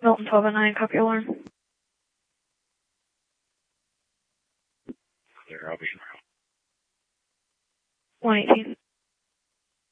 Milton 1209, copy alarm. There, I'll be. 118.